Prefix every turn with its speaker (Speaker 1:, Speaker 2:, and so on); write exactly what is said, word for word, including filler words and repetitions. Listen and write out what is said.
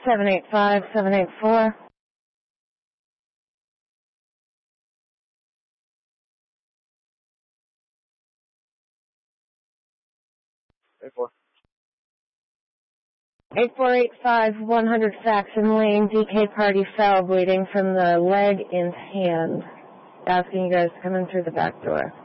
Speaker 1: seven eight five, seven eight four.
Speaker 2: eight four.
Speaker 1: eight four eight five, one hundred Saxon Lane, D K party foul, bleeding from the leg and hand. Asking you guys to come in through the back door.